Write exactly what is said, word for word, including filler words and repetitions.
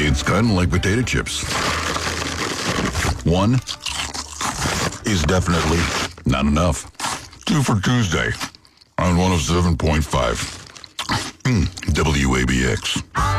It's kind of like potato chips. One is definitely not enough. Two for Tuesday on one oh seven point five W A B X.